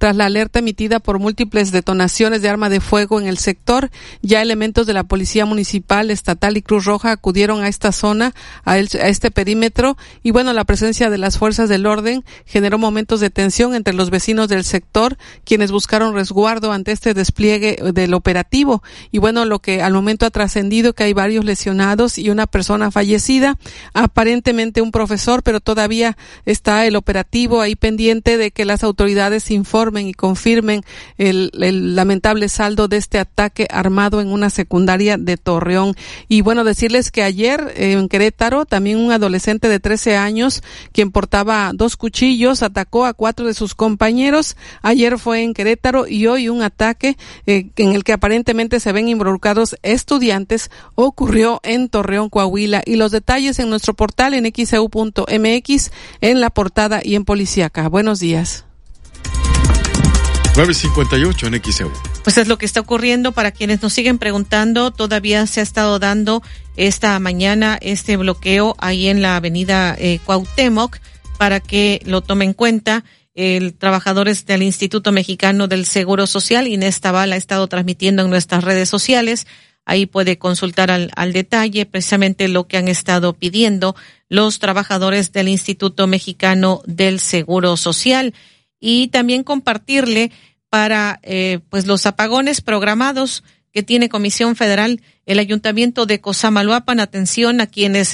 Tras la alerta emitida por múltiples detonaciones de arma de fuego en el sector, ya elementos de la Policía Municipal, Estatal y Cruz Roja acudieron a esta zona, a este perímetro, y bueno, la presencia de las fuerzas del orden generó momentos de tensión entre los vecinos del sector, quienes buscaron resguardo ante este despliegue del operativo. Y bueno, lo que al momento ha trascendido que hay varios lesionados y una persona fallecida, aparentemente un profesor, pero todavía está el operativo ahí pendiente de que las autoridades informen y confirmen el lamentable saldo de este ataque armado en una secundaria de Torreón. Y bueno, decirles que ayer en Querétaro también un adolescente de 13 años quien portaba 2 cuchillos atacó a 4 de sus compañeros. Ayer fue en Querétaro y hoy un ataque en el que aparentemente se ven involucrados estudiantes ocurrió en Torreón, Coahuila. Y los detalles en nuestro portal en xeu.mx, en la portada y en Policíaca. Buenos días. 9:58 en XEU. Pues es lo que está ocurriendo. Para quienes nos siguen preguntando, todavía se ha estado dando esta mañana este bloqueo ahí en la avenida Cuauhtémoc, para que lo tomen en cuenta. Trabajadores del Instituto Mexicano del Seguro Social, Inés Tabal, ha estado transmitiendo en nuestras redes sociales. Ahí puede consultar al detalle precisamente lo que han estado pidiendo los trabajadores del Instituto Mexicano del Seguro Social. Y también compartirle para pues los apagones programados que tiene Comisión Federal, el Ayuntamiento de Cosamaloapan. Atención a quienes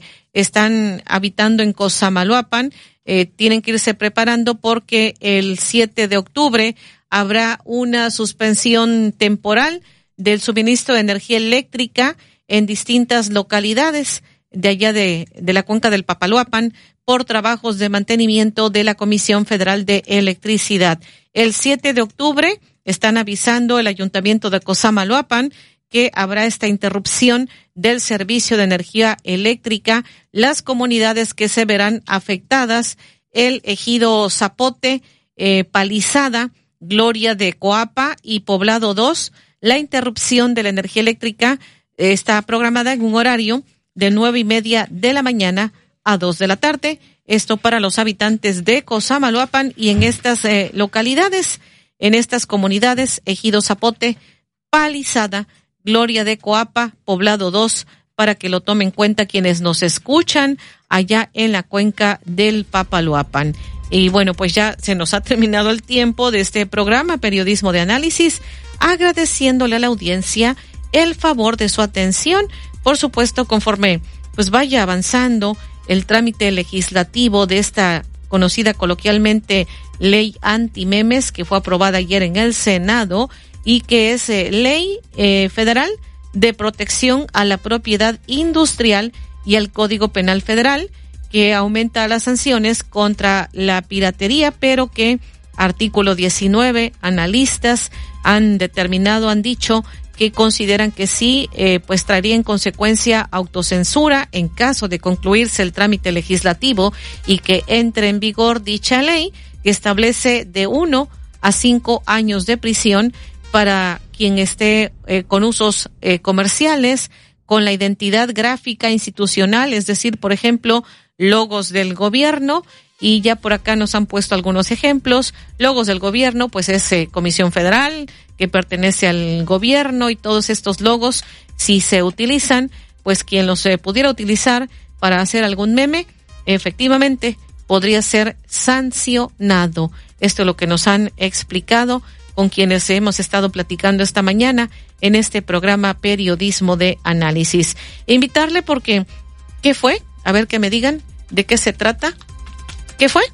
están habitando en Cosamaloapan, tienen que irse preparando porque el 7 de octubre habrá una suspensión temporal del suministro de energía eléctrica en distintas localidades de allá de la cuenca del Papaloapan por trabajos de mantenimiento de la Comisión Federal de Electricidad. El 7 de octubre están avisando el Ayuntamiento de Cosamaloapan que habrá esta interrupción del servicio de energía eléctrica. Las comunidades que se verán afectadas: el Ejido Zapote, Palizada, Gloria de Coapa y Poblado 2. La interrupción de la energía eléctrica está programada en un horario de 9:30 de la mañana a 2 de la tarde. Esto para los habitantes de Cosamaloapan y en estas localidades, en estas comunidades: Ejido Zapote, Palizada, Gloria de Coapa, Poblado 2, para que lo tomen en cuenta quienes nos escuchan allá en la cuenca del Papaloapan. Y bueno, pues ya se nos ha terminado el tiempo de este programa Periodismo de Análisis, agradeciéndole a la audiencia el favor de su atención. Por supuesto, conforme pues vaya avanzando el trámite legislativo de esta conocida coloquialmente ley antimemes, que fue aprobada ayer en el Senado y que es ley federal de protección a la propiedad industrial y al Código Penal Federal, que aumenta las sanciones contra la piratería, pero que artículo 19, analistas han determinado, han dicho que consideran que sí, pues traería en consecuencia autocensura en caso de concluirse el trámite legislativo y que entre en vigor dicha ley, que establece de 1 a 5 años de prisión para quien esté con usos comerciales con la identidad gráfica institucional, es decir, por ejemplo, logos del gobierno. Y ya por acá nos han puesto algunos ejemplos. Logos del gobierno, pues es Comisión Federal, que pertenece al gobierno, y todos estos logos, si se utilizan, pues quien los pudiera utilizar para hacer algún meme, efectivamente podría ser sancionado. Esto es lo que nos han explicado con quienes hemos estado platicando esta mañana en este programa Periodismo de Análisis. Invitarle porque, ¿qué fue? A ver que me digan de qué se trata. ¿Qué fue?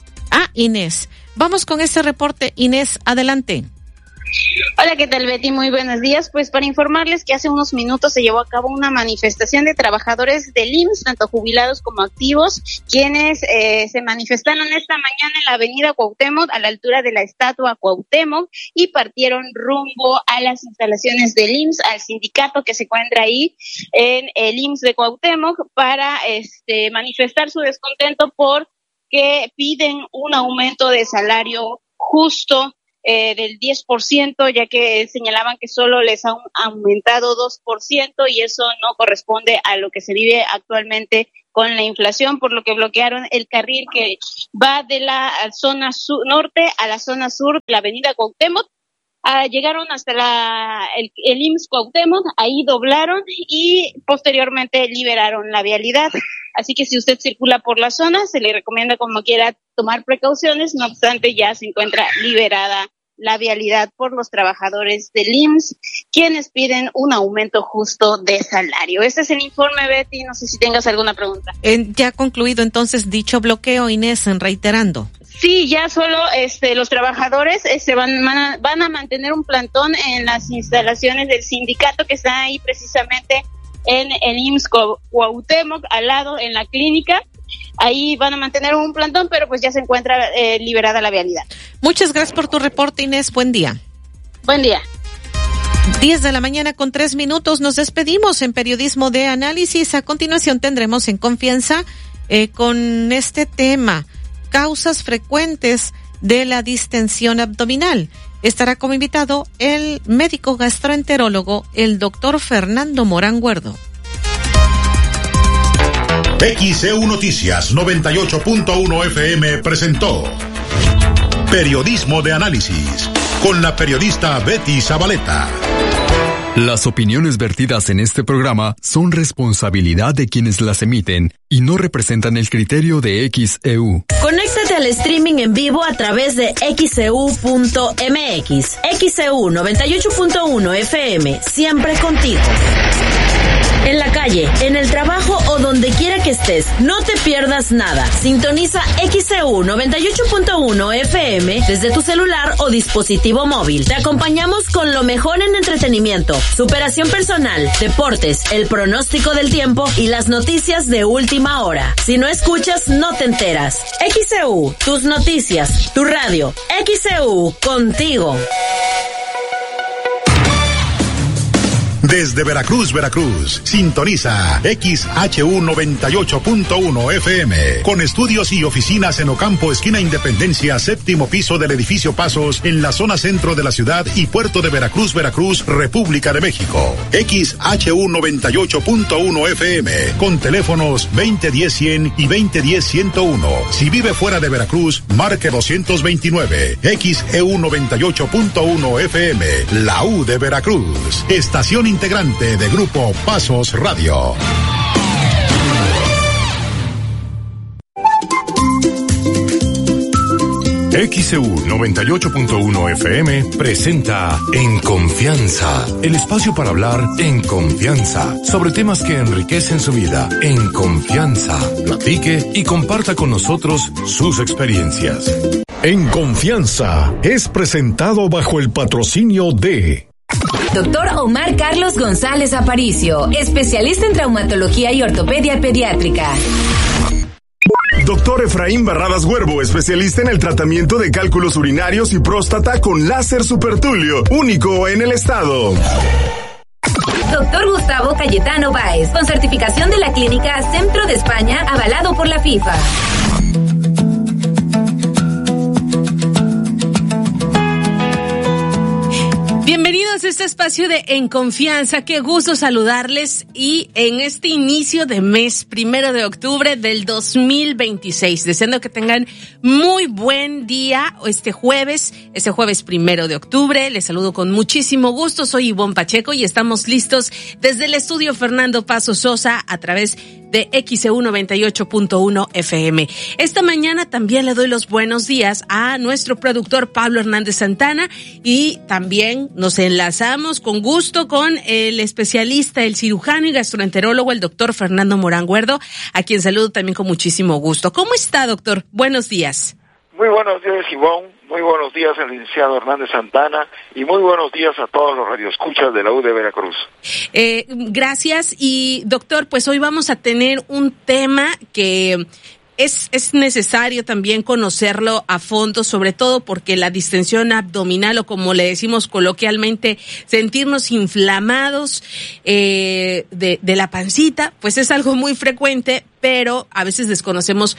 Inés. Vamos con este reporte. Inés, adelante. Hola, ¿qué tal, Betty? Muy buenos días. Pues para informarles que hace unos minutos se llevó a cabo una manifestación de trabajadores del IMSS, tanto jubilados como activos, quienes se manifestaron esta mañana en la avenida Cuauhtémoc, a la altura de la estatua Cuauhtémoc, y partieron rumbo a las instalaciones del IMSS, al sindicato que se encuentra ahí en el IMSS de Cuauhtémoc, para manifestar su descontento porque piden un aumento de salario justo del 10%, ya que señalaban que solo les han aumentado 2% y eso no corresponde a lo que se vive actualmente con la inflación, por lo que bloquearon el carril que va de la zona norte a la zona sur de la avenida Cuauhtémoc. Llegaron hasta el IMSS Cuauhtémoc, ahí doblaron y posteriormente liberaron la vialidad. Así que si usted circula por la zona, se le recomienda como quiera tomar precauciones, no obstante ya se encuentra liberada la vialidad por los trabajadores del IMSS, quienes piden un aumento justo de salario. Este es el informe, Betty, no sé si tengas alguna pregunta. Ya ha concluido entonces dicho bloqueo, Inés, reiterando. Sí, ya solo los trabajadores van a mantener un plantón en las instalaciones del sindicato que está ahí precisamente en el IMSS Cuauhtémoc, al lado en la clínica. Ahí van a mantener un plantón, pero pues ya se encuentra liberada la vialidad. Muchas gracias por tu reporte, Inés. Buen día. Buen día. 10:03 a.m. Nos despedimos en Periodismo de Análisis. A continuación tendremos En Confianza con este tema, causas frecuentes de la distensión abdominal. Estará como invitado el médico gastroenterólogo, el doctor Fernando Morán Guerdo. XEU Noticias 98.1 FM presentó Periodismo de Análisis con la periodista Betty Zabaleta. Las opiniones vertidas en este programa son responsabilidad de quienes las emiten y no representan el criterio de XEU. Conéctate al streaming en vivo a través de XEU.mx. XEU 98.1 FM, siempre contigo. En la calle, en el trabajo o donde quiera que estés, no te pierdas nada. Sintoniza XEU 98.1 FM desde tu celular o dispositivo móvil. Te acompañamos con lo mejor en entretenimiento, superación personal, deportes, el pronóstico del tiempo y las noticias de última hora. Si no escuchas, no te enteras. XEU, tus noticias, tu radio. XEU, contigo. Desde Veracruz, sintoniza XHU 98.1 FM, con estudios y oficinas en Ocampo, esquina Independencia, séptimo piso del edificio Pasos, en la zona centro de la ciudad y puerto de Veracruz, República de México. XHU 98.1 FM, con teléfonos 2010-100 y 2010-101. Si vive fuera de Veracruz, marque 229. XEU 98.1 FM, la U de Veracruz. Estación integrante de Grupo Pasos Radio. XEU 98.1 FM presenta En Confianza, el espacio para hablar en confianza sobre temas que enriquecen su vida. En confianza, platique y comparta con nosotros sus experiencias. En Confianza es presentado bajo el patrocinio de Doctor Omar Carlos González Aparicio, especialista en traumatología y ortopedia pediátrica. Doctor Efraín Barradas Huervo, especialista en el tratamiento de cálculos urinarios y próstata con láser supertulio, único en el estado. Doctor Gustavo Cayetano Báez, con certificación de la clínica Centro de España, avalado por la FIFA. Bienvenidos a este espacio de En Confianza. Qué gusto saludarles y en este inicio de mes, 1 de octubre del 2026. Deseando que tengan muy buen día este jueves 1 de octubre. Les saludo con muchísimo gusto. Soy Ivonne Pacheco y estamos listos desde el estudio Fernando Paso Sosa a través de XEU 98.1 FM. Esta mañana también le doy los buenos días a nuestro productor Pablo Hernández Santana y también nos enlazamos con gusto con el especialista, el cirujano y gastroenterólogo, el doctor Fernando Morán Guerdo, a quien saludo también con muchísimo gusto. ¿Cómo está, doctor? Buenos días. Muy buenos días, Ivonne. Muy buenos días al licenciado Hernández Santana y muy buenos días a todos los radioescuchas de la U de Veracruz. Gracias. Y doctor, pues hoy vamos a tener un tema que es necesario también conocerlo a fondo, sobre todo porque la distensión abdominal, o como le decimos coloquialmente, sentirnos inflamados de la pancita, pues es algo muy frecuente, pero a veces desconocemos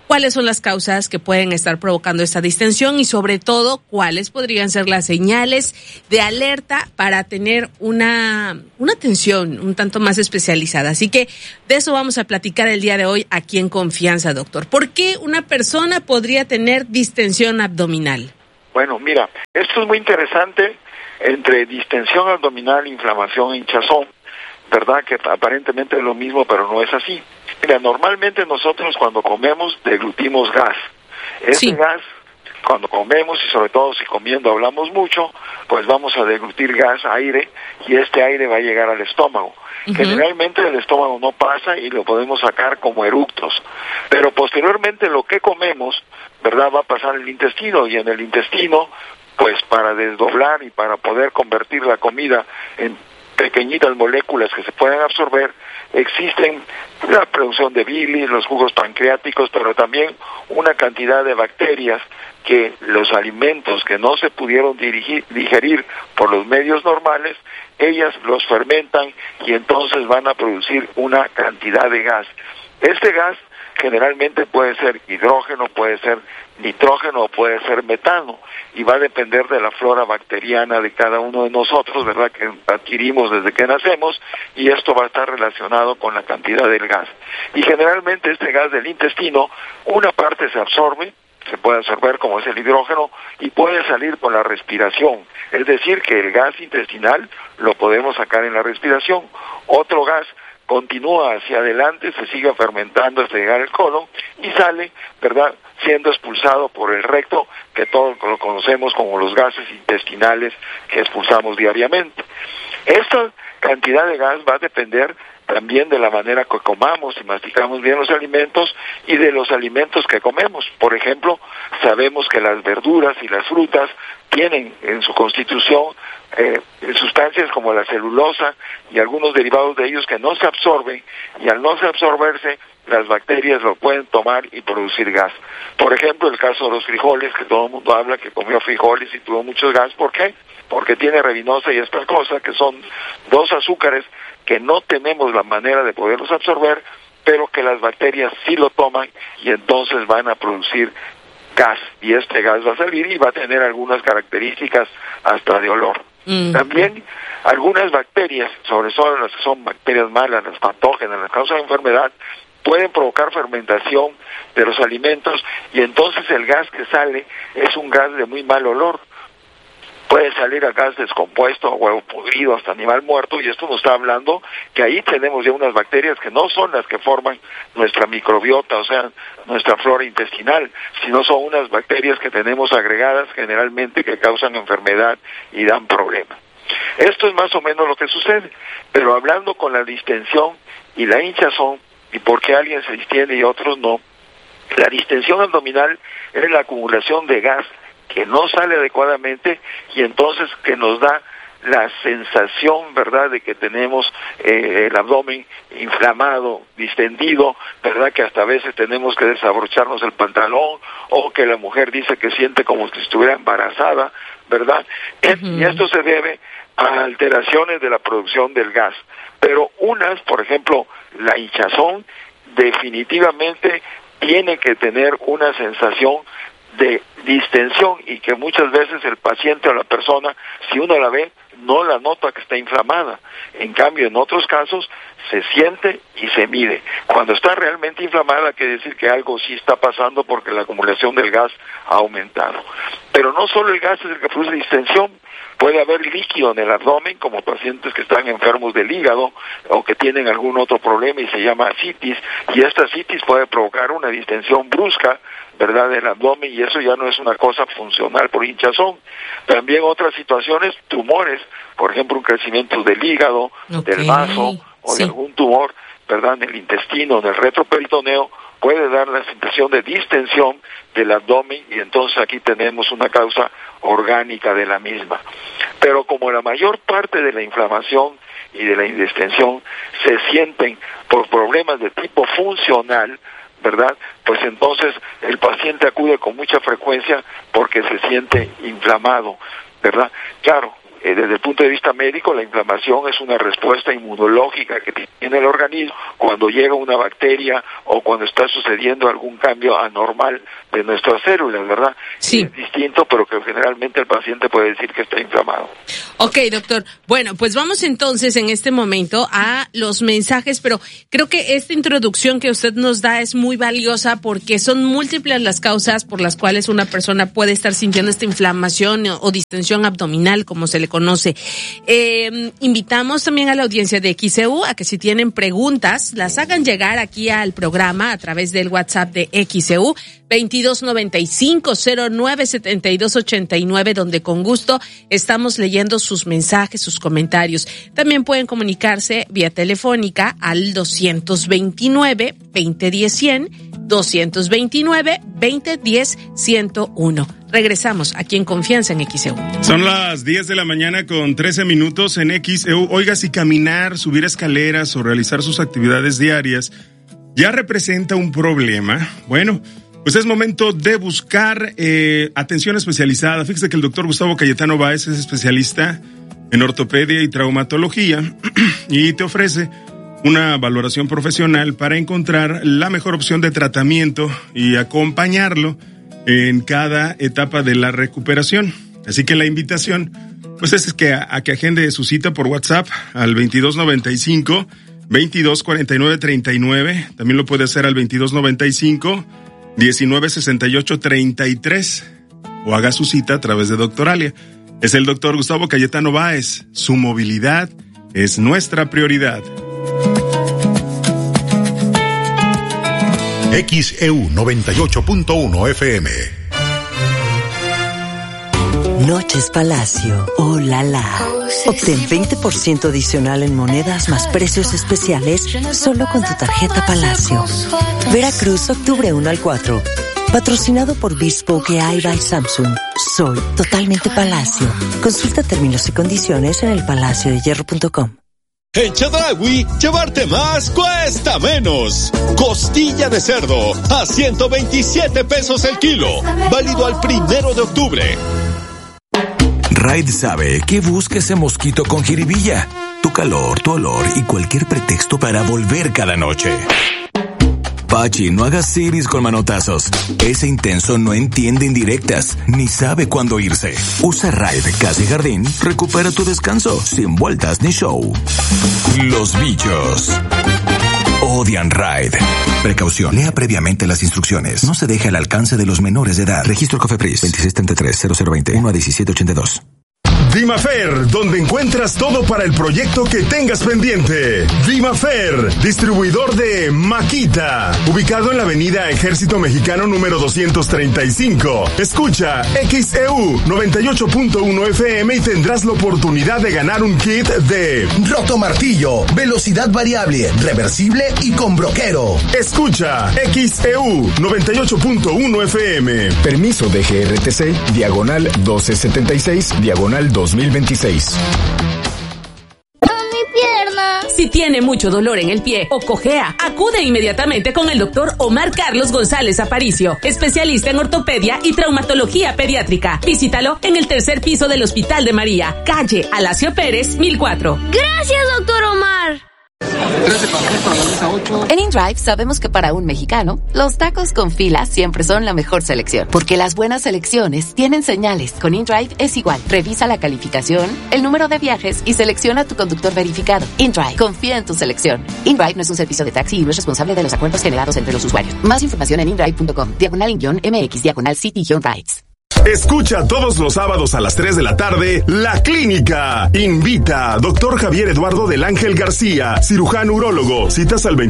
cuáles son las causas que pueden estar provocando esta distensión y sobre todo cuáles podrían ser las señales de alerta para tener una atención un tanto más especializada. Así que de eso vamos a platicar el día de hoy aquí en Confianza, doctor. ¿Por qué una persona podría tener distensión abdominal? Bueno, mira, esto es muy interesante entre distensión abdominal, inflamación e hinchazón, ¿verdad? Que aparentemente es lo mismo, pero no es así. Mira, normalmente nosotros cuando comemos deglutimos gas. Ese gas, cuando comemos y sobre todo si comiendo hablamos mucho, pues vamos a deglutir gas, aire, y este aire va a llegar al estómago. Generalmente el estómago no pasa y lo podemos sacar como eructos, pero posteriormente lo que comemos, ¿verdad?, va a pasar al intestino, y en el intestino, pues para desdoblar y para poder convertir la comida en pequeñitas moléculas que se pueden absorber, existen la producción de bilis, los jugos pancreáticos, pero también una cantidad de bacterias que los alimentos que no se pudieron digerir por los medios normales, ellas los fermentan y entonces van a producir una cantidad de gas. Este gas generalmente puede ser hidrógeno, puede ser nitrógeno o puede ser metano, y va a depender de la flora bacteriana de cada uno de nosotros, ¿verdad?, que adquirimos desde que nacemos, y esto va a estar relacionado con la cantidad del gas. Y generalmente este gas del intestino, una parte se absorbe, se puede absorber como es el hidrógeno, y puede salir con la respiración, es decir, que el gas intestinal lo podemos sacar en la respiración. Otro gas continúa hacia adelante, se sigue fermentando hasta llegar al colon y sale, ¿verdad?, siendo expulsado por el recto, que todos lo conocemos como los gases intestinales que expulsamos diariamente. Esta cantidad de gas va a depender también de la manera que comamos, si masticamos bien los alimentos y de los alimentos que comemos. Por ejemplo, sabemos que las verduras y las frutas tienen en su constitución sustancias como la celulosa y algunos derivados de ellos que no se absorben, y al no se absorberse, las bacterias lo pueden tomar y producir gas. Por ejemplo, el caso de los frijoles, que todo el mundo habla que comió frijoles y tuvo mucho gas. ¿Por qué? Porque tiene ribinosa y asparcosa, que son dos azúcares que no tenemos la manera de poderlos absorber, pero que las bacterias sí lo toman y entonces van a producir gas, y este gas va a salir y va a tener algunas características hasta de olor. También algunas bacterias, sobre todo las que son bacterias malas, las patógenas, las causas de enfermedad, pueden provocar fermentación de los alimentos, y entonces el gas que sale es un gas de muy mal olor. Puede salir a gas descompuesto, huevo podrido, hasta animal muerto, y esto nos está hablando que ahí tenemos ya unas bacterias que no son las que forman nuestra microbiota, o sea, nuestra flora intestinal, sino son unas bacterias que tenemos agregadas generalmente que causan enfermedad y dan problemas. Esto es más o menos lo que sucede, pero hablando con la distensión y la hinchazón, y por qué alguien se distiende y otros no, la distensión abdominal es la acumulación de gas que no sale adecuadamente, y entonces que nos da la sensación, ¿verdad?, de que tenemos el abdomen inflamado, distendido, ¿verdad?, que hasta a veces tenemos que desabrocharnos el pantalón, o que la mujer dice que siente como si estuviera embarazada, ¿verdad? Y esto se debe a alteraciones de la producción del gas. Pero unas, por ejemplo, la hinchazón, definitivamente tiene que tener una sensación de distensión, y que muchas veces el paciente o la persona, si uno la ve, no la nota que está inflamada. En cambio, en otros casos, se siente y se mide. Cuando está realmente inflamada, quiere decir que algo sí está pasando, porque la acumulación del gas ha aumentado. Pero no solo el gas es el que produce distensión, puede haber líquido en el abdomen, como pacientes que están enfermos del hígado o que tienen algún otro problema y se llama ascitis, y esta ascitis puede provocar una distensión brusca, ¿verdad?, del abdomen, y eso ya no es una cosa funcional por hinchazón. También otras situaciones, tumores, por ejemplo, un crecimiento del hígado, del vaso, o de algún tumor, ¿verdad?, en el intestino, en el retroperitoneo, puede dar la sensación de distensión del abdomen, y entonces aquí tenemos una causa orgánica de la misma. Pero como la mayor parte de la inflamación y de la distensión se sienten por problemas de tipo funcional, ¿verdad?, pues entonces el paciente acude con mucha frecuencia porque se siente inflamado, ¿verdad? Claro, desde el punto de vista médico, la inflamación es una respuesta inmunológica que tiene el organismo cuando llega una bacteria o cuando está sucediendo algún cambio anormal de nuestras células, ¿verdad? Sí. Es distinto, pero que generalmente el paciente puede decir que está inflamado. Ok, doctor. Bueno, pues vamos entonces en este momento a los mensajes, pero creo que esta introducción que usted nos da es muy valiosa porque son múltiples las causas por las cuales una persona puede estar sintiendo esta inflamación o distensión abdominal, como se le conoce. Invitamos también a la audiencia de XEU a que si tienen preguntas, las hagan llegar aquí al programa a través del WhatsApp de XEU 2295-097289, donde con gusto estamos leyendo sus mensajes, sus comentarios. También pueden comunicarse vía telefónica al 229-2010-100, 229-2010-101. Regresamos aquí en Confianza en XEU. Son las 10 de la mañana con 13 minutos en XEU. Oiga, si caminar, subir escaleras o realizar sus actividades diarias ya representa un problema, bueno, pues es momento de buscar atención especializada. Fíjese que el doctor Gustavo Cayetano Báez es especialista en ortopedia y traumatología y te ofrece una valoración profesional para encontrar la mejor opción de tratamiento y acompañarlo en cada etapa de la recuperación. Así que la invitación pues es que a que agende su cita por WhatsApp al 2295-2249-39. También lo puede hacer al 2295-1968-33 o haga su cita a través de Doctoralia. Es el doctor Gustavo Cayetano Báez. Su movilidad es nuestra prioridad. XEU 98.1 FM. Noches Palacio, oh la la. Obtén 20% adicional en monedas más precios especiales solo con tu tarjeta Palacio. Veracruz, octubre 1 al 4. Patrocinado por Bespoke AI by Samsung. Soy totalmente Palacio. Consulta términos y condiciones en elpalaciodehierro.com. En Chedraui, llevarte más cuesta menos. Costilla de cerdo a 127 pesos el kilo. Válido al 1 de octubre. Raid sabe que busca ese mosquito con jiribilla. Tu calor, tu olor y cualquier pretexto para volver cada noche. Pachi, no hagas siris con manotazos. Ese intenso no entiende indirectas, ni sabe cuándo irse. Usa Raid Casa y Jardín, recupera tu descanso, sin vueltas ni show. Los bichos odian Raid. Precaución, lea previamente las instrucciones. No se deje al alcance de los menores de edad. Registro COFEPRIS 2633-0020 1-1782. Dimafer, donde encuentras todo para el proyecto que tengas pendiente. Dimafer, distribuidor de Maquita, ubicado en la avenida Ejército Mexicano número 235. Escucha XEU 98.1 FM y tendrás la oportunidad de ganar un kit de roto martillo, velocidad variable, reversible y con broquero. Escucha XEU 98.1 FM. Permiso de GRTC, diagonal 1276, diagonal 2026. Si tiene mucho dolor en el pie o cojea, acude inmediatamente con el doctor Omar Carlos González Aparicio, especialista en ortopedia y traumatología pediátrica. Visítalo en el 3er piso del Hospital de María, calle Alacio Pérez, 1004. Gracias, doctor Omar. En InDrive sabemos que para un mexicano, los tacos con fila siempre son la mejor selección. Porque las buenas selecciones tienen señales. Con InDrive es igual. Revisa la calificación, el número de viajes y selecciona tu conductor verificado. InDrive, confía en tu selección. InDrive no es un servicio de taxi y no es responsable de los acuerdos generados entre los usuarios. Más información en indrive.com, /MX, /City-Rides. Escucha todos los sábados a las 3 de la tarde La Clínica. Invita Dr. Javier Eduardo del Ángel García, cirujano urólogo. Citas al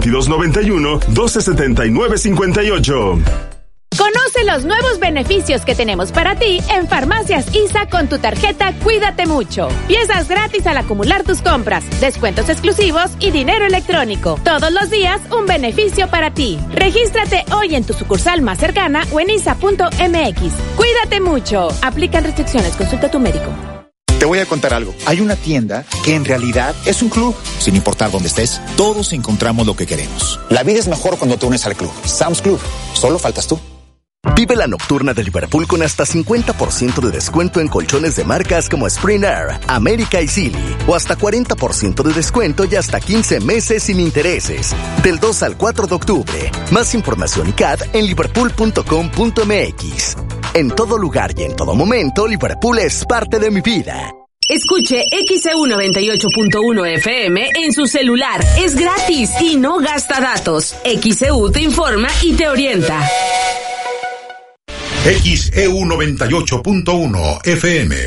2291-1279-58. Conoce los nuevos beneficios que tenemos para ti en Farmacias ISA con tu tarjeta Cuídate Mucho. Piezas gratis al acumular tus compras, descuentos exclusivos y dinero electrónico. Todos los días un beneficio para ti. Regístrate hoy en tu sucursal más cercana o en isa.mx. Cuídate mucho. Aplican restricciones. Consulta a tu médico. Te voy a contar algo. Hay una tienda que en realidad es un club. Sin importar dónde estés, todos encontramos lo que queremos. La vida es mejor cuando te unes al club. Sam's Club. Solo faltas tú. Vive la nocturna de Liverpool con hasta 50% de descuento en colchones de marcas como Spring Air, América y Silly, o hasta 40% de descuento y hasta 15 meses sin intereses. Del 2 al 4 de octubre. Más información y CAD en liverpool.com.mx. En todo lugar y en todo momento, Liverpool es parte de mi vida. Escuche XEU 98.1 FM en su celular. Es gratis y no gasta datos. XEU te informa y te orienta. XEU 98.1 FM.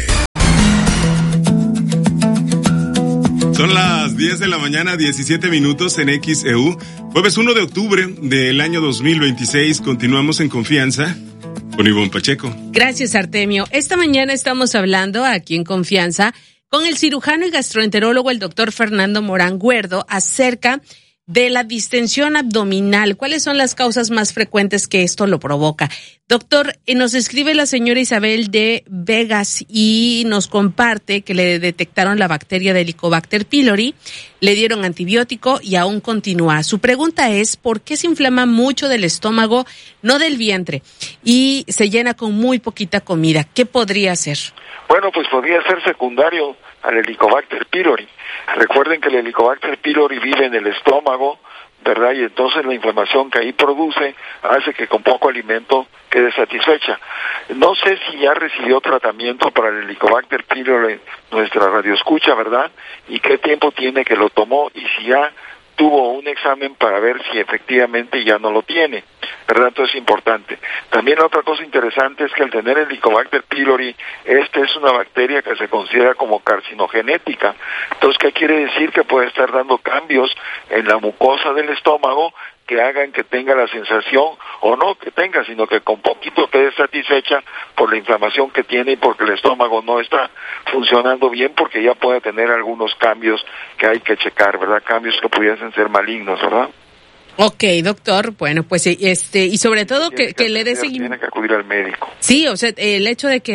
Son las 10 de la mañana, 17 minutos en XEU. Jueves 1 de octubre del año 2026. Continuamos en confianza con Ivonne Pacheco. Gracias, Artemio. Esta mañana estamos hablando aquí en Confianza con el cirujano y gastroenterólogo, el doctor Fernando Morán Guerdo, acerca de la distensión abdominal. ¿Cuáles son las causas más frecuentes que esto lo provoca? Doctor, nos escribe la señora Isabel de Vegas y nos comparte que le detectaron la bacteria de Helicobacter pylori, le dieron antibiótico y aún continúa. Su pregunta es, ¿por qué se inflama mucho del estómago, no del vientre, y se llena con muy poquita comida? ¿Qué podría ser? Bueno, pues podría ser secundario al Helicobacter pylori. Recuerden que el Helicobacter pylori vive en el estómago, ¿verdad? Y entonces la inflamación que ahí produce hace que con poco alimento quede satisfecha. No sé si ya recibió tratamiento para el Helicobacter pylori nuestra radioescucha, ¿verdad? Y qué tiempo tiene que lo tomó y si ya tuvo un examen para ver si efectivamente ya no lo tiene, ¿verdad? Entonces es importante. También otra cosa interesante es que al tener el Helicobacter pylori, es una bacteria que se considera como carcinogenética. Entonces, ¿qué quiere decir? Que puede estar dando cambios en la mucosa del estómago que hagan que tenga la sensación, o no que tenga, sino que con poquito quede satisfecha por la inflamación que tiene y porque el estómago no está funcionando bien, porque ya puede tener algunos cambios que hay que checar, ¿verdad? Cambios que pudiesen ser malignos, ¿verdad? Ok, doctor, bueno, pues y sobre todo que le dé seguimiento. Tiene que acudir al médico. Sí, o sea, el hecho de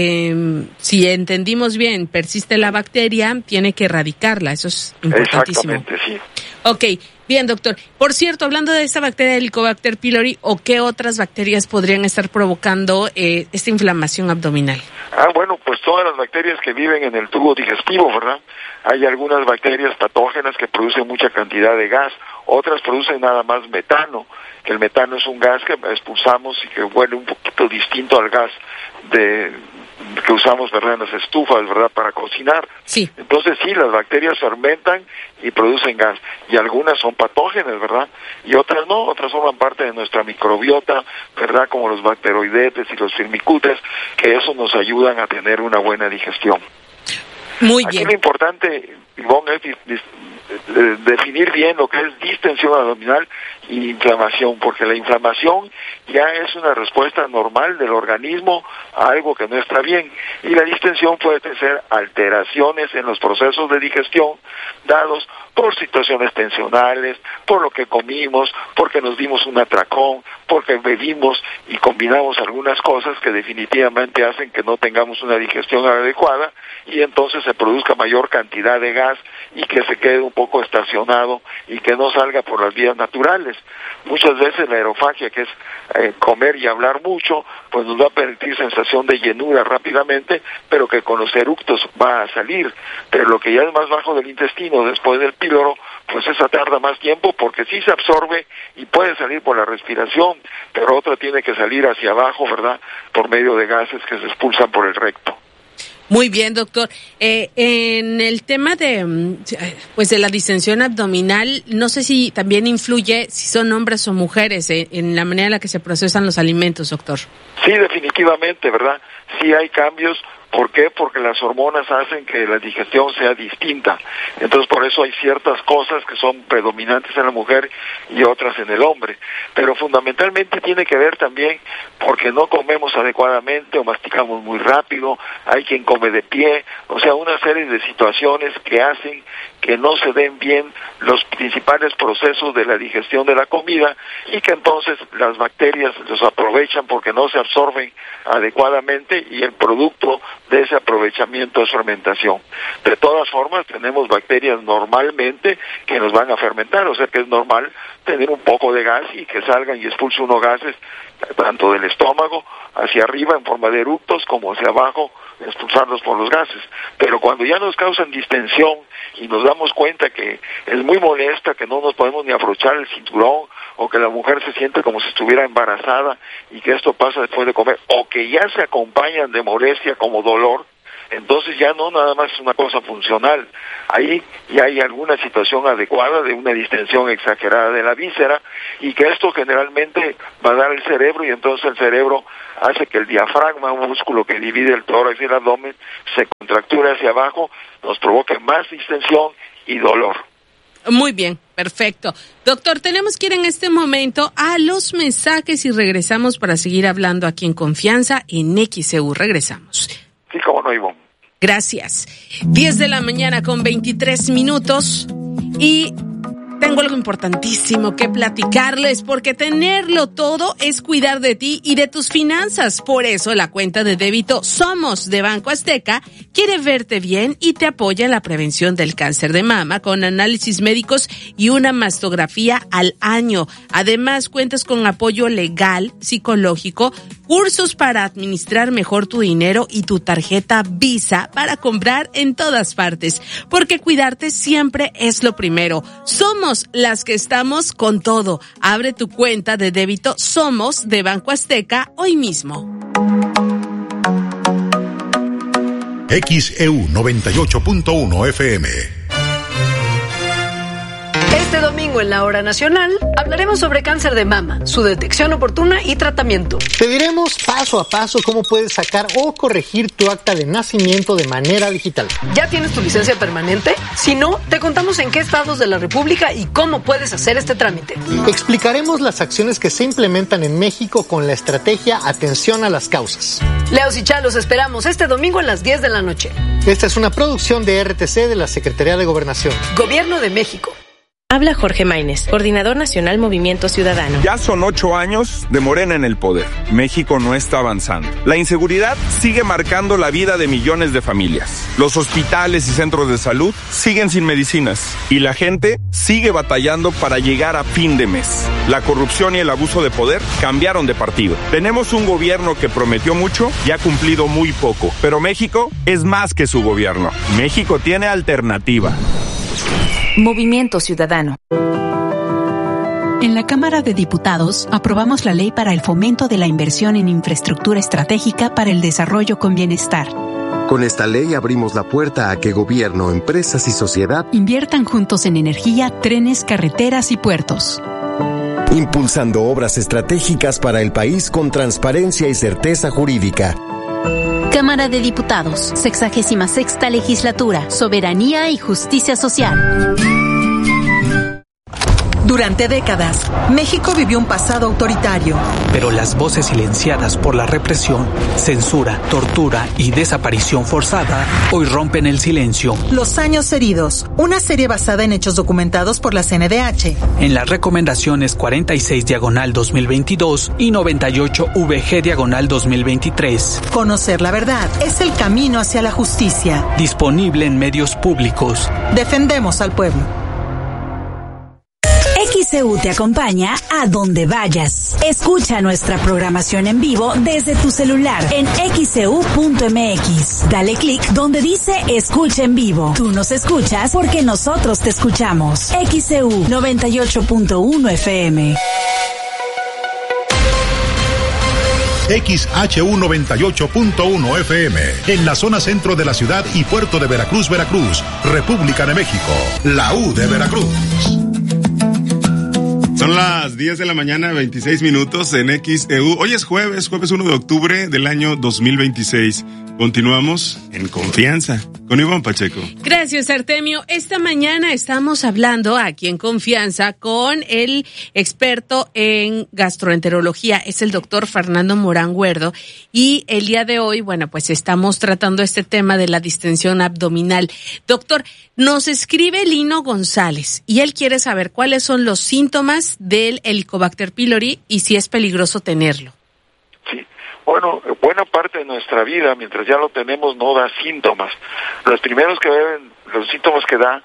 que si entendimos bien, persiste la bacteria, tiene que erradicarla, eso es importantísimo. Exactamente, sí. Ok, bien, doctor. Por cierto, hablando de esta bacteria Helicobacter pylori, ¿o qué otras bacterias podrían estar provocando esta inflamación abdominal? Bueno, pues todas las bacterias que viven en el tubo digestivo, ¿verdad? Hay algunas bacterias patógenas que producen mucha cantidad de gas, otras producen nada más metano, que el metano es un gas que expulsamos y que huele un poquito distinto al gas que usamos, ¿verdad?, en las estufas, ¿verdad?, para cocinar. Sí. Entonces sí, las bacterias fermentan y producen gas, y algunas son patógenas, ¿verdad?, y otras no, otras forman parte de nuestra microbiota, ¿verdad?, como los bacteroidetes y los firmicutes, que eso nos ayudan a tener una buena digestión. Muy bien. Aquí lo importante, Ivonne, es definir bien lo que es distensión abdominal y inflamación, porque la inflamación ya es una respuesta normal del organismo a algo que no está bien, y la distensión puede ser alteraciones en los procesos de digestión dados por situaciones tensionales, por lo que comimos, porque nos dimos un atracón, porque bebimos y combinamos algunas cosas que definitivamente hacen que no tengamos una digestión adecuada y entonces se produzca mayor cantidad de gas y que se quede un poco estacionado y que no salga por las vías naturales. Muchas veces la aerofagia, que es comer y hablar mucho, pues nos va a permitir sensación de llenura rápidamente, pero que con los eructos va a salir. Pero lo que ya es más bajo del intestino, después del píloro, pues esa tarda más tiempo porque sí se absorbe y puede salir por la respiración, pero otra tiene que salir hacia abajo, ¿verdad?, por medio de gases que se expulsan por el recto. Muy bien, doctor. En el tema de la distensión abdominal, no sé si también influye si son hombres o mujeres en la manera en la que se procesan los alimentos, doctor. Sí, definitivamente, ¿verdad? Sí hay cambios. ¿Por qué? Porque las hormonas hacen que la digestión sea distinta. Entonces, por eso hay ciertas cosas que son predominantes en la mujer y otras en el hombre. Pero fundamentalmente tiene que ver también porque no comemos adecuadamente o masticamos muy rápido, hay quien come de pie, o sea, una serie de situaciones que hacen que no se den bien los principales procesos de la digestión de la comida y que entonces las bacterias los aprovechan porque no se absorben adecuadamente y el producto de ese aprovechamiento es fermentación. De todas formas, tenemos bacterias normalmente que nos van a fermentar, o sea que es normal tener un poco de gas y que salgan y expulsen unos gases tanto del estómago hacia arriba en forma de eructos como hacia abajo expulsarlos por los gases. Pero cuando ya nos causan distensión y nos damos cuenta que es muy molesta, que no nos podemos ni aflochar el cinturón, o que la mujer se siente como si estuviera embarazada y que esto pasa después de comer, o que ya se acompañan de molestia como dolor, entonces ya no nada más es una cosa funcional. Ahí ya hay alguna situación adecuada de una distensión exagerada de la víscera, y que esto generalmente va a dar el cerebro, y entonces el cerebro hace que el diafragma, un músculo que divide el tórax y el abdomen, se contracture hacia abajo, nos provoque más distensión y dolor. Muy bien, perfecto. Doctor, tenemos que ir en este momento a los mensajes y regresamos para seguir hablando aquí en Confianza en XEU. Regresamos. Sí, cómo no, Ivonne. Gracias. 10 de la mañana con 23 minutos y tengo algo importantísimo que platicarles, porque tenerlo todo es cuidar de ti y de tus finanzas. Por eso la cuenta de débito Somos de Banco Azteca quiere verte bien y te apoya en la prevención del cáncer de mama con análisis médicos y una mastografía al año. Además, cuentas con apoyo legal, psicológico, cursos para administrar mejor tu dinero y tu tarjeta Visa para comprar en todas partes, porque cuidarte siempre es lo primero. Somos las que estamos con todo. Abre tu cuenta de débito Somos de Banco Azteca hoy mismo. XEU 98.1 FM. Este domingo en la Hora Nacional hablaremos sobre cáncer de mama, su detección oportuna y tratamiento. Te diremos paso a paso cómo puedes sacar o corregir tu acta de nacimiento de manera digital. ¿Ya tienes tu licencia permanente? Si no, te contamos en qué estados de la República y cómo puedes hacer este trámite. Explicaremos las acciones que se implementan en México con la estrategia Atención a las Causas. Leos y Chalos esperamos este domingo a las 10 de la noche. Esta es una producción de RTC de la Secretaría de Gobernación. Gobierno de México. Habla Jorge Maínez, Coordinador Nacional Movimiento Ciudadano. Ya son 8 años de Morena en el poder. México no está avanzando. La inseguridad sigue marcando la vida de millones de familias. Los hospitales y centros de salud siguen sin medicinas. Y la gente sigue batallando para llegar a fin de mes. La corrupción y el abuso de poder cambiaron de partido. Tenemos un gobierno que prometió mucho y ha cumplido muy poco. Pero México es más que su gobierno. México tiene alternativa. Movimiento Ciudadano. En la Cámara de Diputados aprobamos la ley para el fomento de la inversión en infraestructura estratégica para el desarrollo con bienestar. Con esta ley abrimos la puerta a que gobierno, empresas y sociedad inviertan juntos en energía, trenes, carreteras y puertos. Impulsando obras estratégicas para el país con transparencia y certeza jurídica. Cámara de Diputados, 66ª Legislatura, Soberanía y Justicia Social. Durante décadas, México vivió un pasado autoritario. Pero las voces silenciadas por la represión, censura, tortura y desaparición forzada hoy rompen el silencio. Los años heridos, una serie basada en hechos documentados por la CNDH. En las recomendaciones 46/2022 y 98/VG/2023. Conocer la verdad es el camino hacia la justicia. Disponible en medios públicos. Defendemos al pueblo. XEU te acompaña a donde vayas. Escucha nuestra programación en vivo desde tu celular en xeu.mx. Dale clic donde dice Escucha en vivo. Tú nos escuchas porque nosotros te escuchamos. XEU 98.1 FM. XHU 98.1 FM, en la zona centro de la ciudad y puerto de Veracruz, Veracruz, República de México, la U de Veracruz. Son las 10 de la mañana, 26 minutos en XEU. Hoy es jueves 1 de octubre del año 2026. Continuamos en Confianza con Ivonne Pacheco. Gracias, Artemio. Esta mañana estamos hablando aquí en Confianza con el experto en gastroenterología, es el doctor Fernando Morán Guerdo, y el día de hoy, bueno, pues estamos tratando este tema de la distensión abdominal. Doctor, nos escribe Lino González y él quiere saber cuáles son los síntomas del Helicobacter pylori y si es peligroso tenerlo. Sí. Bueno, buena parte de nuestra vida, mientras ya lo tenemos, no da síntomas. Los primeros que ven, los síntomas que da,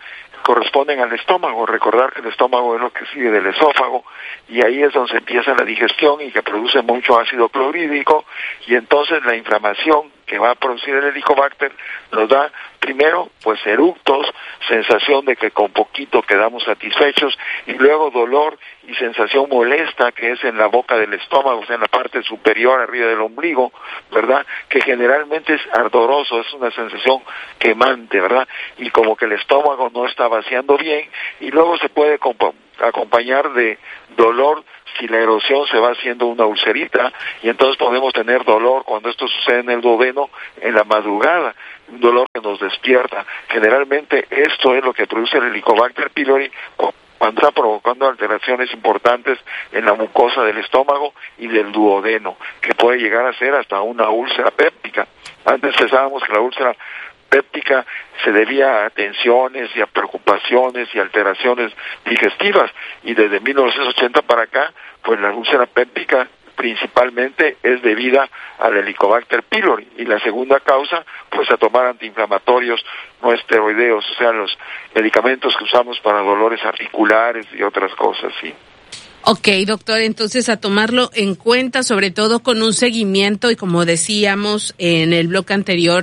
corresponden al estómago. Recordar que el estómago es lo que sigue del esófago, y ahí es donde se empieza la digestión y que produce mucho ácido clorhídrico, y entonces la inflamación que va a producir el Helicobacter nos da primero pues eructos, sensación de que con poquito quedamos satisfechos, y luego dolor y sensación molesta que es en la boca del estómago, o sea en la parte superior arriba del ombligo, ¿verdad? Que generalmente es ardoroso, es una sensación quemante, ¿verdad? Y como que el estómago no está vaciando bien, y luego se puede acompañar de dolor si la erosión se va haciendo una ulcerita, y entonces podemos tener dolor cuando esto sucede en el duodeno en la madrugada, un dolor que nos despierta. Generalmente esto es lo que produce el Helicobacter pylori cuando está provocando alteraciones importantes en la mucosa del estómago y del duodeno, que puede llegar a ser hasta una úlcera péptica. Antes pensábamos que la úlcera péptica se debía a tensiones y a preocupaciones y alteraciones digestivas, y desde 1980 para acá, pues la úlcera péptica principalmente es debida al Helicobacter pylori, y la segunda causa, pues a tomar antiinflamatorios no esteroideos, o sea, los medicamentos que usamos para dolores articulares y otras cosas, sí. Ok, doctor, entonces a tomarlo en cuenta, sobre todo con un seguimiento, y como decíamos en el bloque anterior,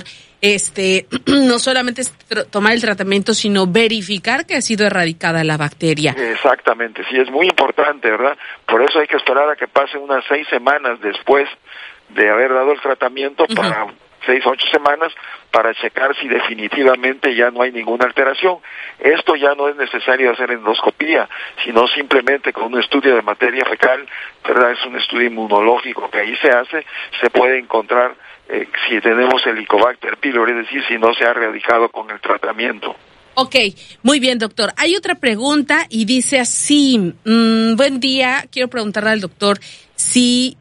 no solamente es tomar el tratamiento, sino verificar que ha sido erradicada la bacteria. Exactamente, sí, es muy importante, ¿verdad? Por eso hay que esperar a que pasen unas 6 semanas después de haber dado el tratamiento, para 6 o 8 semanas, para checar si definitivamente ya no hay ninguna alteración. Esto ya no es necesario hacer endoscopía, sino simplemente con un estudio de materia fecal, ¿verdad? Es un estudio inmunológico que ahí se hace, se puede encontrar si tenemos Helicobacter pylori, es decir, si no se ha erradicado con el tratamiento. Ok, muy bien, doctor. Hay otra pregunta y dice así, buen día, quiero preguntarle al doctor si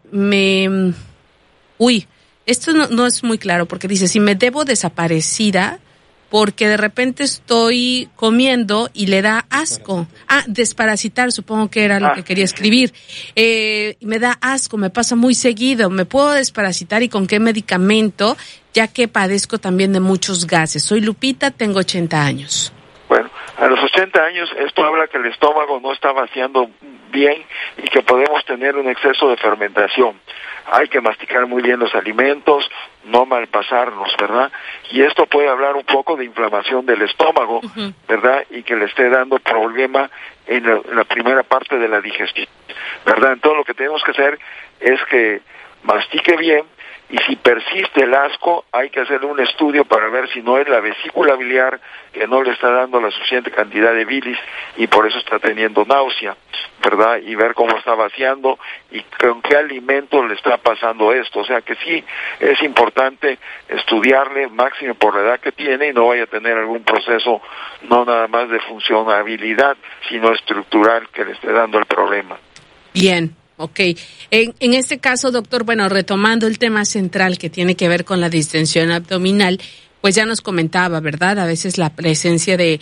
esto no es muy claro, porque dice, si me debo desaparecida porque de repente estoy comiendo y le da asco. Desparasitar, supongo que era lo que quería escribir. Me da asco, me pasa muy seguido. ¿Me puedo desparasitar y con qué medicamento? Ya que padezco también de muchos gases. Soy Lupita, tengo 80 años. Bueno, a los 80 años esto habla que el estómago no está vaciando bien y que podemos tener un exceso de fermentación. Hay que masticar muy bien los alimentos, no malpasarnos, ¿verdad? Y esto puede hablar un poco de inflamación del estómago, ¿verdad? Y que le esté dando problema en la primera parte de la digestión, ¿verdad? Entonces lo que tenemos que hacer es que mastique bien, y si persiste el asco, hay que hacerle un estudio para ver si no es la vesícula biliar que no le está dando la suficiente cantidad de bilis y por eso está teniendo náusea, ¿verdad? Y ver cómo está vaciando y con qué alimento le está pasando esto. O sea que sí, es importante estudiarle, máximo por la edad que tiene, y no vaya a tener algún proceso no nada más de funcionabilidad, sino estructural que le esté dando el problema. Bien. Ok. En este caso, doctor, bueno, retomando el tema central que tiene que ver con la distensión abdominal, pues ya nos comentaba, ¿verdad? A veces la presencia de,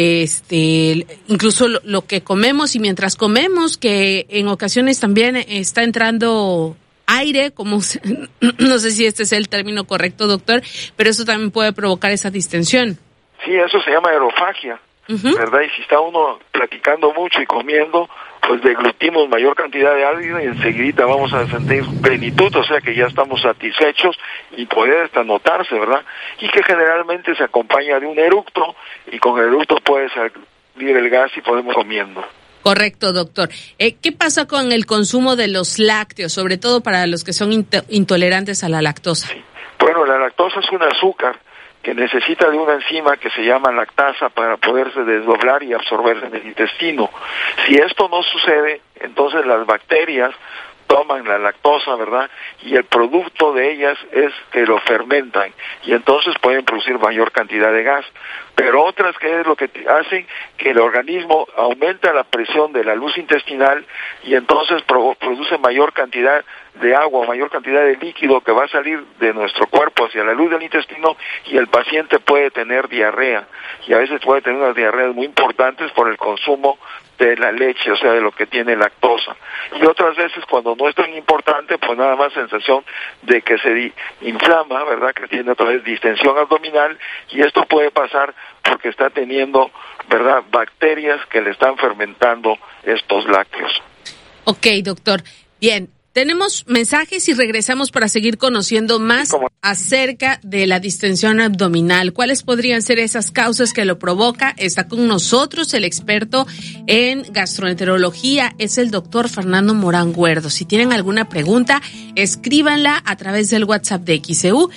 incluso lo que comemos y mientras comemos, que en ocasiones también está entrando aire, como, no sé si este es el término correcto, doctor, pero eso también puede provocar esa distensión. Sí, eso se llama aerofagia, ¿verdad? Y si está uno platicando mucho y comiendo, pues deglutimos mayor cantidad de aire y enseguida vamos a sentir plenitud, o sea que ya estamos satisfechos y puede hasta notarse, ¿verdad? Y que generalmente se acompaña de un eructo, y con el eructo puede salir el gas y podemos comiendo. Correcto, doctor. ¿Qué pasa con el consumo de los lácteos, sobre todo para los que son intolerantes a la lactosa? Sí. Bueno, la lactosa es un azúcar que necesita de una enzima que se llama lactasa para poderse desdoblar y absorberse en el intestino. Si esto no sucede, entonces las bacterias toman la lactosa, ¿verdad? Y el producto de ellas es que lo fermentan, y entonces pueden producir mayor cantidad de gas. Pero otras, que es lo que hacen que el organismo aumenta la presión de la luz intestinal y entonces produce mayor cantidad de agua, mayor cantidad de líquido que va a salir de nuestro cuerpo hacia la luz del intestino, y el paciente puede tener diarrea, y a veces puede tener unas diarreas muy importantes por el consumo de la leche, o sea, de lo que tiene lactosa. Y otras veces, cuando no es tan importante, pues nada más sensación de que se inflama, ¿verdad?, que tiene otra vez distensión abdominal, y esto puede pasar porque está teniendo, ¿verdad?, bacterias que le están fermentando estos lácteos. Ok, doctor. Bien, tenemos mensajes y regresamos para seguir conociendo más acerca de la distensión abdominal. ¿Cuáles podrían ser esas causas que lo provoca? Está con nosotros el experto en gastroenterología, es el doctor Fernando Morán Guerdo. Si tienen alguna pregunta, escríbanla a través del WhatsApp de XEU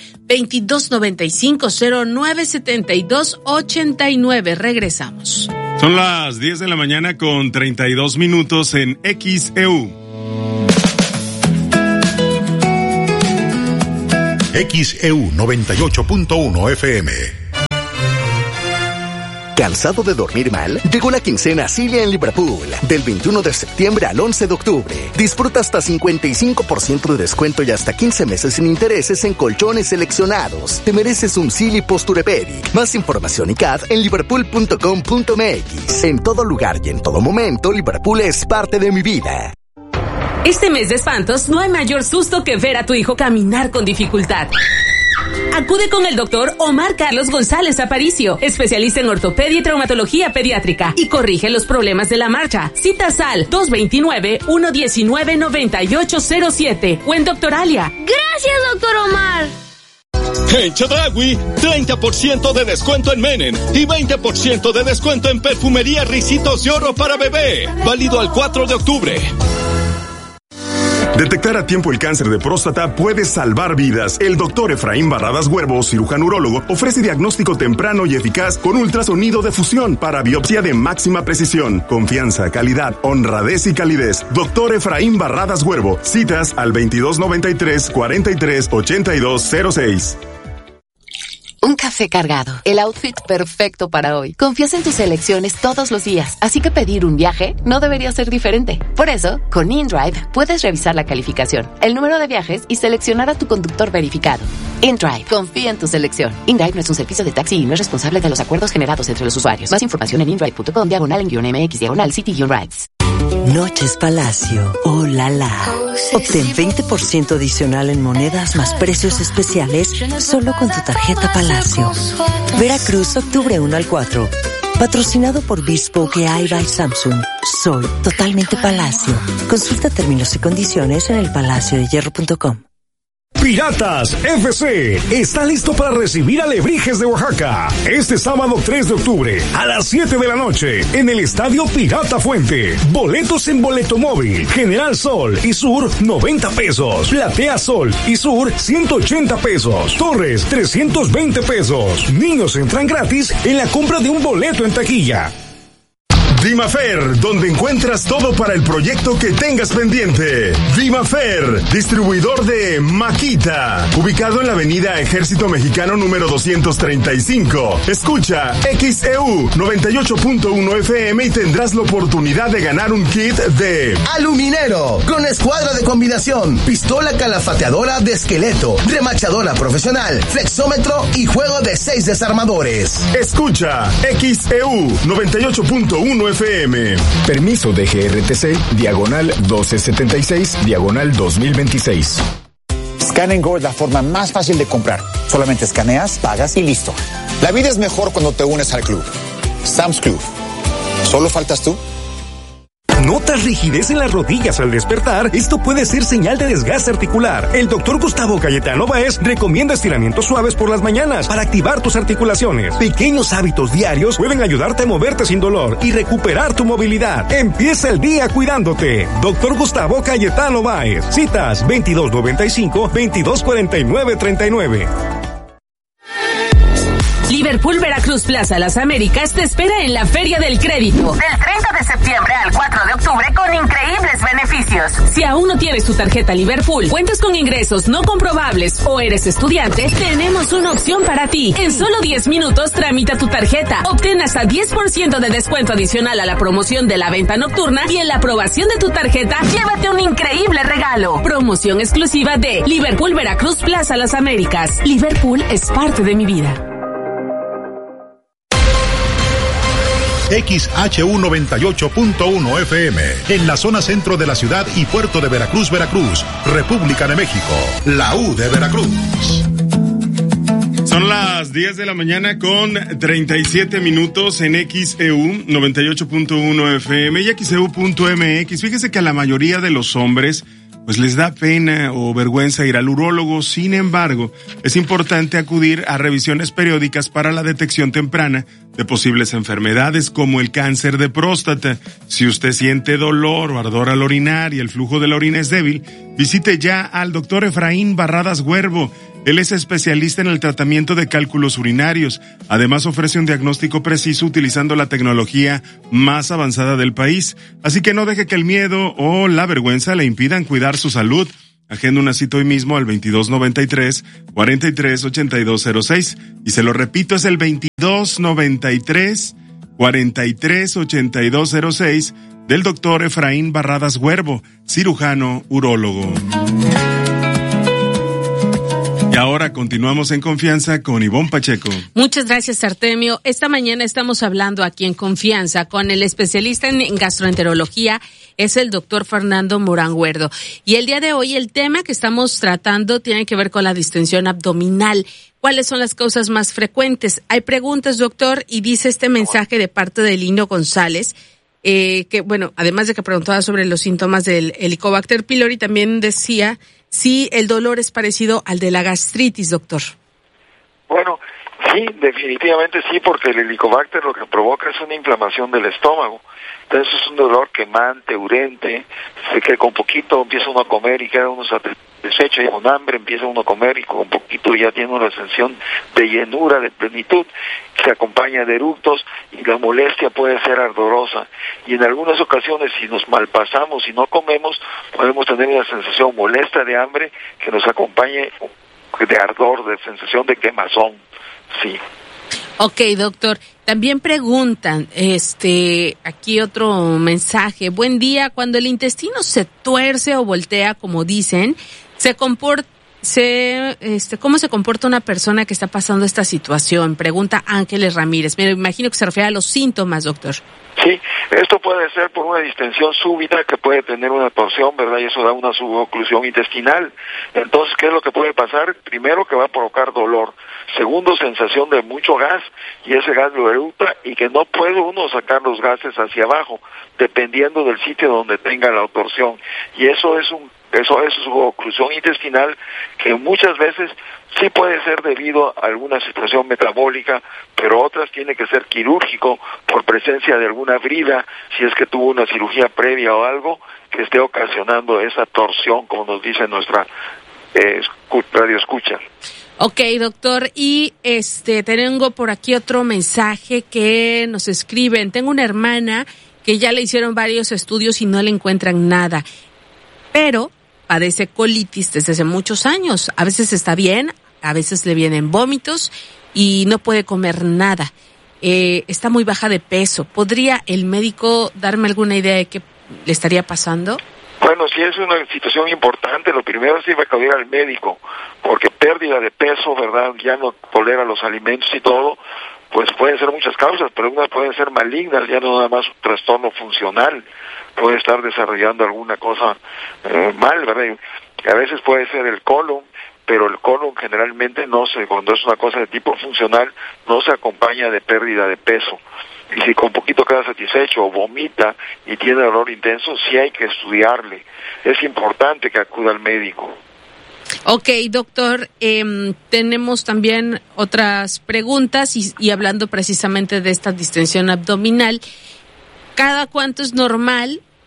2295-0972-89. Regresamos. Son las 10 de la mañana con 32 minutos en XEU. XEU 98.1 FM. ¿Cansado de dormir mal? Llegó la quincena Cilia en Liverpool. Del 21 de septiembre al 11 de octubre. Disfruta hasta 55% de descuento y hasta 15 meses sin intereses en colchones seleccionados. Te mereces un Silly Posturepedic. Más información y CAD en liverpool.com.mx. En todo lugar y en todo momento, Liverpool es parte de mi vida. Este mes de espantos no hay mayor susto que ver a tu hijo caminar con dificultad. Acude con el doctor Omar Carlos González Aparicio, especialista en ortopedia y traumatología pediátrica, y corrige los problemas de la marcha. Citas al 229-119-9807 o en Doctoralia. Gracias, doctor Omar. En Chedraui, 30% de descuento en Menen y 20% de descuento en perfumería Ricitos de Oro para bebé. Válido al 4 de octubre. Detectar a tiempo el cáncer de próstata puede salvar vidas. El doctor Efraín Barradas Huervo, cirujano urólogo, ofrece diagnóstico temprano y eficaz con ultrasonido de fusión para biopsia de máxima precisión. Confianza, calidad, honradez y calidez. Doctor Efraín Barradas Huervo. Citas al 2293-438206. Un café cargado, el outfit perfecto para hoy. Confías en tus elecciones todos los días, así que pedir un viaje no debería ser diferente. Por eso, con InDrive puedes revisar la calificación, el número de viajes y seleccionar a tu conductor verificado. InDrive, confía en tu selección. InDrive no es un servicio de taxi y no es responsable de los acuerdos generados entre los usuarios. Más información en indrive.com/MX/City-Rides. Noches Palacio, oh la la. Obtén 20% adicional en monedas más precios especiales solo con tu tarjeta Palacio. Veracruz, octubre 1 al 4. Patrocinado por Bespoke AI by Samsung. Soy totalmente Palacio. Consulta términos y condiciones en elpalaciodehierro.com. Piratas FC está listo para recibir a Alebrijes de Oaxaca este sábado 3 de octubre a las 7 de la noche en el Estadio Pirata Fuente. Boletos en Boleto Móvil, General Sol y Sur 90 pesos, Platea Sol y Sur 180 pesos, Torres 320 pesos. Niños entran gratis en la compra de un boleto en taquilla. Vimafer, donde encuentras todo para el proyecto que tengas pendiente. Vimafer, distribuidor de Makita, ubicado en la avenida Ejército Mexicano número 235. Escucha XEU 98.1 FM y tendrás la oportunidad de ganar un kit de Aluminero, con escuadra de combinación, pistola calafateadora de esqueleto, remachadora profesional, flexómetro y juego de 6 desarmadores. Escucha XEU 98.1 FM. Permiso de GRTC, diagonal 1276, diagonal 2026. Scan & Go es la forma más fácil de comprar. Solamente escaneas, pagas y listo. La vida es mejor cuando te unes al club. Sam's Club. ¿Solo faltas tú? ¿Notas rigidez en las rodillas al despertar? Esto puede ser señal de desgaste articular. El doctor Gustavo Cayetano Báez recomienda estiramientos suaves por las mañanas para activar tus articulaciones. Pequeños hábitos diarios pueden ayudarte a moverte sin dolor y recuperar tu movilidad. Empieza el día cuidándote. Doctor Gustavo Cayetano Báez. Citas 2295-2249-39. Liverpool Veracruz Plaza Las Américas te espera en la Feria del Crédito. Del 30 de septiembre al 4 de octubre con increíbles beneficios. Si aún no tienes tu tarjeta Liverpool, cuentas con ingresos no comprobables o eres estudiante, tenemos una opción para ti. En solo 10 minutos tramita tu tarjeta. Obtén hasta 10% de descuento adicional a la promoción de la venta nocturna y en la aprobación de tu tarjeta, llévate un increíble regalo. Promoción exclusiva de Liverpool Veracruz Plaza Las Américas. Liverpool es parte de mi vida. XHU 98.1 FM, en la zona centro de la ciudad y puerto de Veracruz, Veracruz, República de México, la U de Veracruz. Son las 10 de la mañana con 37 minutos en XEU 98.1 FM y XEU.mx. Fíjese que a la mayoría de los hombres pues les da pena o vergüenza ir al urólogo. Sin embargo, es importante acudir a revisiones periódicas para la detección temprana de posibles enfermedades como el cáncer de próstata. Si usted siente dolor o ardor al orinar y el flujo de la orina es débil, visite ya al doctor Efraín Barradas Huervo. Él es especialista en el tratamiento de cálculos urinarios. Además, ofrece un diagnóstico preciso utilizando la tecnología más avanzada del país. Así que no deje que el miedo o la vergüenza le impidan cuidar su salud. Agenda una cita hoy mismo al 2293-438206. Y se lo repito, es el 2293-438206 del doctor Efraín Barradas Huervo, cirujano urólogo. Y ahora continuamos en Confianza con Ivonne Pacheco. Muchas gracias, Artemio. Esta mañana estamos hablando aquí en Confianza con el especialista en gastroenterología, es el doctor Fernando Morán Huerdo. Y el día de hoy el tema que estamos tratando tiene que ver con la distensión abdominal. ¿Cuáles son las causas más frecuentes? Hay preguntas, doctor, y dice este mensaje de parte de Lino González, que bueno, además de que preguntaba sobre los síntomas del Helicobacter pylori, también decía si el dolor es parecido al de la gastritis, doctor. Bueno, sí, definitivamente sí, porque el Helicobacter lo que provoca es una inflamación del estómago. Entonces es un dolor quemante, urente, que con poquito empieza uno a comer y queda uno satisfecho, y con hambre empieza uno a comer y con poquito ya tiene una sensación de llenura, de plenitud, se acompaña de eructos y la molestia puede ser ardorosa. Y en algunas ocasiones, si nos malpasamos y no comemos, podemos tener una sensación molesta de hambre que nos acompañe de ardor, de sensación de quemazón, sí. Ok, doctor. También preguntan, aquí otro mensaje. Buen día. Cuando el intestino se tuerce o voltea, como dicen, ¿cómo se comporta una persona que está pasando esta situación? Pregunta Ángeles Ramírez. Me imagino que se refiere a los síntomas, doctor. Sí, esto puede ser por una distensión súbita que puede tener una torsión, ¿verdad? Y eso da una suboclusión intestinal. Entonces, ¿qué es lo que puede pasar? Primero, que va a provocar dolor. Segundo, sensación de mucho gas, y ese gas lo eructa y que no puede uno sacar los gases hacia abajo, dependiendo del sitio donde tenga la torsión. Y eso es suboclusión intestinal que muchas veces sí puede ser debido a alguna situación metabólica, pero otras tiene que ser quirúrgico por presencia de alguna brida, si es que tuvo una cirugía previa o algo que esté ocasionando esa torsión, como nos dice nuestra radio escucha. Ok, doctor, y tengo por aquí otro mensaje que nos escriben. Tengo una hermana que ya le hicieron varios estudios y no le encuentran nada, pero padece colitis desde hace muchos años. A veces está bien, a veces le vienen vómitos y no puede comer nada. Está muy baja de peso. ¿Podría el médico darme alguna idea de qué le estaría pasando? Bueno, si es una situación importante, lo primero es ir a acudir al médico, porque pérdida de peso, ¿verdad? Ya no tolera los alimentos y todo, pues pueden ser muchas causas, pero algunas pueden ser malignas, ya no nada más un trastorno funcional, puede estar desarrollando alguna cosa mal, ¿verdad? A veces puede ser el colon, pero el colon generalmente cuando es una cosa de tipo funcional, no se acompaña de pérdida de peso. Y si con poquito queda satisfecho o vomita y tiene dolor intenso, sí hay que estudiarle. Es importante que acuda al médico. Ok, doctor, tenemos también otras preguntas y hablando precisamente de esta distensión abdominal, ¿cada cuánto es normal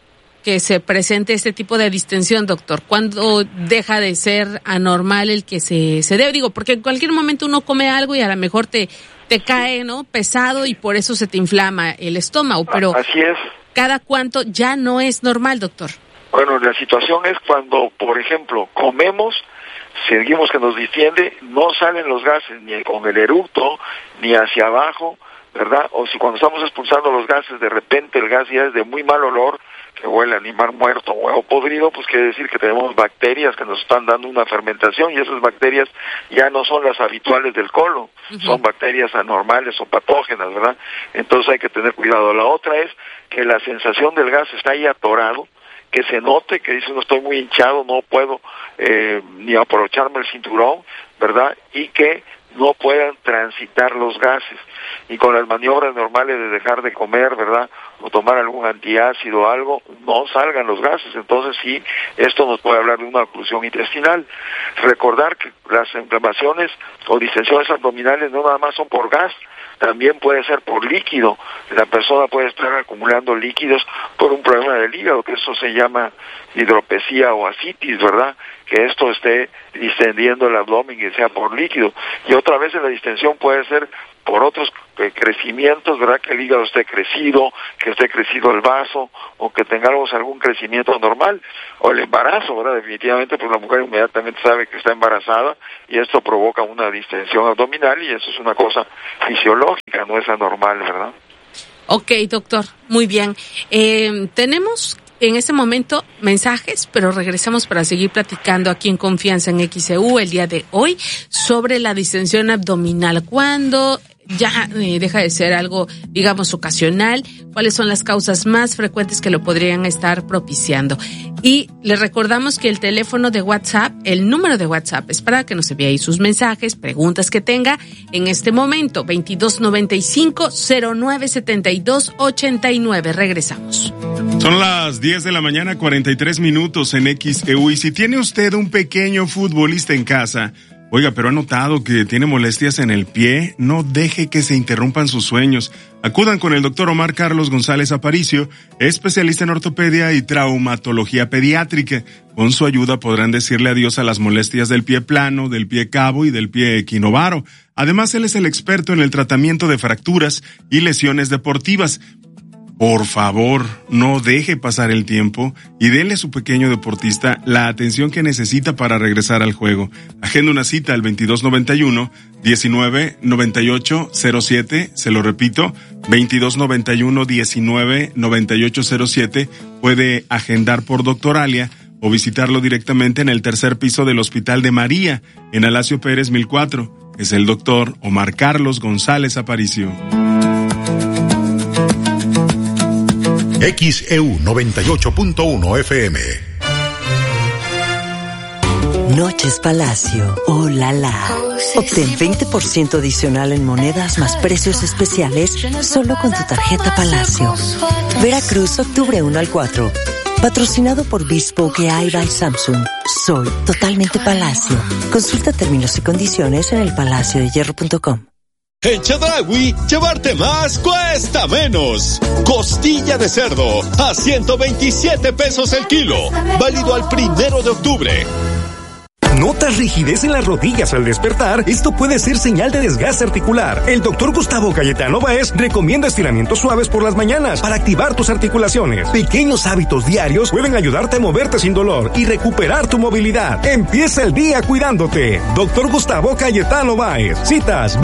que se presente este tipo de distensión, doctor? ¿Cuándo deja de ser anormal el que se debe? Digo, porque en cualquier momento uno come algo y a lo mejor te cae, ¿no? Pesado y por eso se te inflama el estómago, pero así es. ¿Cada cuánto ya no es normal, doctor? Bueno, la situación es cuando, por ejemplo, comemos, seguimos que nos distiende, no salen los gases ni con el eructo, ni hacia abajo, ¿verdad? O si cuando estamos expulsando los gases, de repente el gas ya es de muy mal olor, que huele a animal muerto, huevo podrido, pues quiere decir que tenemos bacterias que nos están dando una fermentación y esas bacterias ya no son las habituales del colon, son bacterias anormales o patógenas, ¿verdad? Entonces hay que tener cuidado. La otra es que la sensación del gas está ahí atorado, que se note, que dice uno estoy muy hinchado, no puedo ni abrocharme el cinturón, ¿verdad? Y que no puedan transitar los gases. Y con las maniobras normales de dejar de comer, ¿verdad? O tomar algún antiácido o algo, no salgan los gases. Entonces sí, esto nos puede hablar de una oclusión intestinal. Recordar que las inflamaciones o distensiones abdominales no nada más son por gas, también puede ser por líquido. La persona puede estar acumulando líquidos por un problema del hígado, que eso se llama hidropesía o ascitis, ¿verdad? Que esto esté distendiendo el abdomen y sea por líquido. Y otra vez la distensión puede ser por otros crecimientos, ¿verdad? Que el hígado esté crecido, que esté crecido el vaso, o que tengamos algún crecimiento normal, o el embarazo, ¿verdad? Definitivamente, pues la mujer inmediatamente sabe que está embarazada y esto provoca una distensión abdominal y eso es una cosa fisiológica, no es anormal, ¿verdad? Ok, doctor, muy bien. Tenemos en este momento mensajes, pero regresamos para seguir platicando aquí en Confianza en XEU el día de hoy sobre la distensión abdominal. ¿Cuándo ya deja de ser algo, digamos, ocasional? ¿Cuáles son las causas más frecuentes que lo podrían estar propiciando? Y les recordamos que el teléfono de WhatsApp, el número de WhatsApp es para que nos envíe ahí sus mensajes, preguntas que tenga en este momento, 2295-0972-89. Regresamos. Son las 10 de la mañana, 43 minutos en XEU. Y si tiene usted un pequeño futbolista en casa, oiga, pero ha notado que tiene molestias en el pie, no deje que se interrumpan sus sueños. Acudan con el doctor Omar Carlos González Aparicio, especialista en ortopedia y traumatología pediátrica. Con su ayuda podrán decirle adiós a las molestias del pie plano, del pie cabo y del pie equinovaro. Además, él es el experto en el tratamiento de fracturas y lesiones deportivas. Por favor, no deje pasar el tiempo y déle a su pequeño deportista la atención que necesita para regresar al juego. Agenda una cita al 2291-199807, se lo repito, 2291-199807. Puede agendar por Doctoralia o visitarlo directamente en el tercer piso del Hospital de María, en Alasio Pérez 1004. Es el doctor Omar Carlos González Aparicio. XEU 98.1 FM. Noches Palacio, oh la la. Obtén 20% adicional en monedas más precios especiales solo con tu tarjeta Palacio. Veracruz, octubre 1 al 4. Patrocinado por Bespoke AI by Samsung. Soy totalmente Palacio. Consulta términos y condiciones en elpalaciodehierro.com. En Chedraui, llevarte más cuesta menos. Costilla de cerdo a 127 pesos el kilo. Válido al 1 de octubre. ¿Notas rigidez en las rodillas al despertar? Esto puede ser señal de desgaste articular. El doctor Gustavo Cayetano Báez recomienda estiramientos suaves por las mañanas para activar tus articulaciones. Pequeños hábitos diarios pueden ayudarte a moverte sin dolor y recuperar tu movilidad. Empieza el día cuidándote. Doctor Gustavo Cayetano Báez. Citas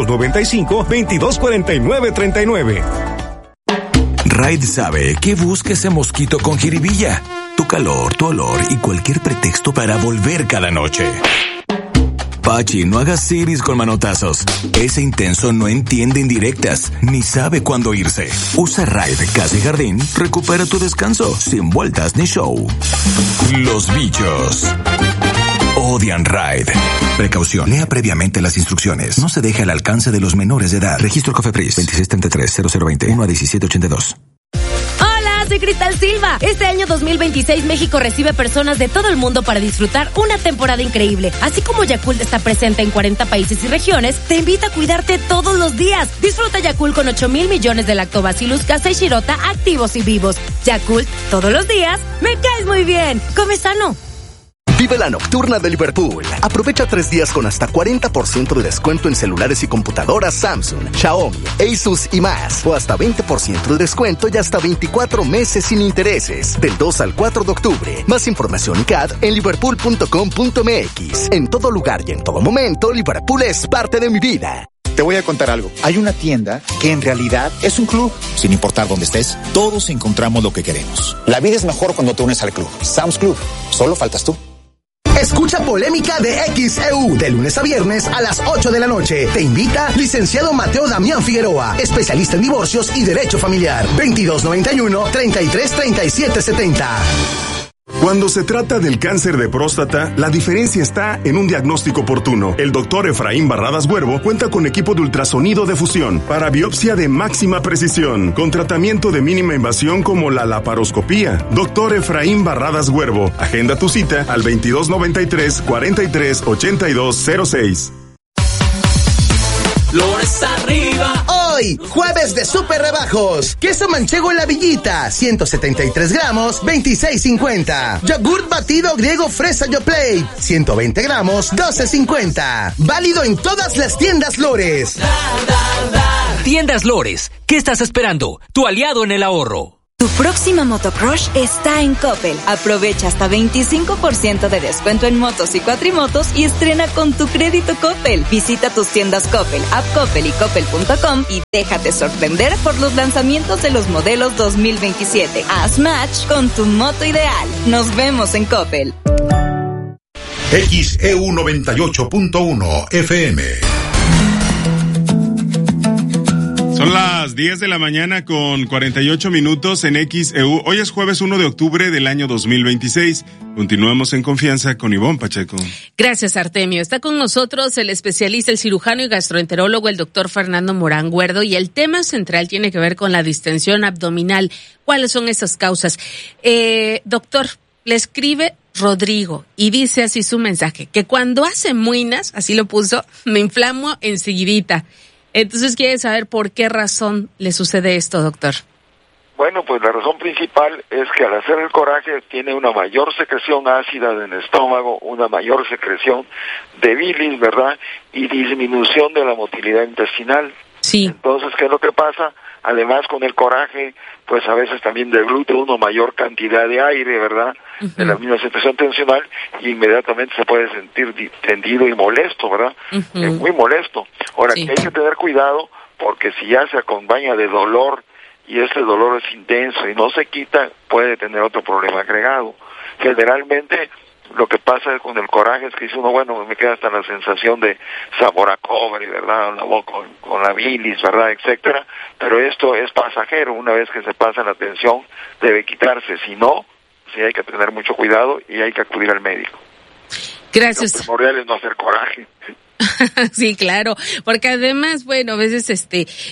2295-2249-39. Raid sabe que busca ese mosquito con jiribilla. Tu calor, tu olor y cualquier pretexto para volver cada noche. Pachi, no hagas siris con manotazos. Ese intenso no entiende indirectas, ni sabe cuándo irse. Usa Raid Casa y Jardín, recupera tu descanso, sin vueltas ni show. Los bichos odian Raid. Precaución, lea previamente las instrucciones. No se deje al alcance de los menores de edad. Registro Cofepris 2633-0020-11782. Hola, soy Cristal Silva. Este año 2026 México recibe personas de todo el mundo para disfrutar una temporada increíble. Así como Yakult está presente en 40 países y regiones, te invita a cuidarte todos los días. Disfruta Yakult con 8,000 millones de Lactobacillus casei shirota activos y vivos. Yakult, todos los días, me caes muy bien. Come sano. Vive la nocturna de Liverpool. Aprovecha 3 días con hasta 40% de descuento en celulares y computadoras Samsung, Xiaomi, Asus y más. O hasta 20% de descuento y hasta 24 meses sin intereses. Del 2 al 4 de octubre. Más información y CAD en liverpool.com.mx. En todo lugar y en todo momento, Liverpool es parte de mi vida. Te voy a contar algo. Hay una tienda que en realidad es un club. Sin importar dónde estés, todos encontramos lo que queremos. La vida es mejor cuando te unes al club. Sam's Club. Solo faltas tú. Escucha Polémica de XEU de lunes a viernes a las 8 de la noche. Te invita licenciado Mateo Damián Figueroa, especialista en divorcios y derecho familiar. 2291-333770. Cuando se trata del cáncer de próstata, la diferencia está en un diagnóstico oportuno. El doctor Efraín Barradas Huervo cuenta con equipo de ultrasonido de fusión para biopsia de máxima precisión, con tratamiento de mínima invasión como la laparoscopía. Doctor Efraín Barradas Huervo, agenda tu cita al 2293-438206. Flores arriba. Hoy, jueves de super rebajos. Queso manchego en la Villita, 173 gramos, 26.50. Yogurt batido griego fresa Yoplait, 120 gramos, 12.50. Válido en todas las tiendas Lores. Tiendas Lores, ¿qué estás esperando? Tu aliado en el ahorro. Tu próxima motocrush está en Coppel. Aprovecha hasta 25% de descuento en motos y cuatrimotos y estrena con tu crédito Coppel. Visita tus tiendas Coppel, App Coppel y Coppel.com y déjate sorprender por los lanzamientos de los modelos 2027. Haz match con tu moto ideal. Nos vemos en Coppel. XEU 98.1 FM. Son las 10 de la mañana con 48 minutos en XEU. Hoy es jueves 1 de octubre del año 2026. Continuamos en confianza con Ivonne Pacheco. Gracias, Artemio. Está con nosotros el especialista, el cirujano y gastroenterólogo, el doctor Fernando Morán Guerdo, y el tema central tiene que ver con la distensión abdominal. ¿Cuáles son esas causas? Doctor, le escribe Rodrigo y dice así su mensaje, que cuando hace muinas, así lo puso, me inflamo enseguidita. Entonces quiere saber por qué razón le sucede esto, doctor. Bueno, pues la razón principal es que al hacer el coraje tiene una mayor secreción ácida en el estómago, una mayor secreción de bilis, ¿verdad? Y disminución de la motilidad intestinal. Sí. Entonces, ¿qué es lo que pasa? Además, con el coraje, pues a veces también deglute uno mayor cantidad de aire, ¿verdad? Uh-huh. De la misma situación tensional, y inmediatamente se puede sentir tendido y molesto, ¿verdad? Uh-huh. Muy molesto. Ahora, sí, que hay que tener cuidado, porque si ya se acompaña de dolor, y ese dolor es intenso y no se quita, puede tener otro problema agregado. Generalmente, lo que pasa con el coraje es que dice uno, bueno, me queda hasta la sensación de sabor a cobre, ¿verdad? La boca con la bilis, ¿verdad? Etcétera. Pero esto es pasajero. Una vez que se pasa la tensión, debe quitarse. Si no, sí hay que tener mucho cuidado y hay que acudir al médico. Gracias. Lo primordial es no hacer coraje. Sí, claro, porque además, bueno, a veces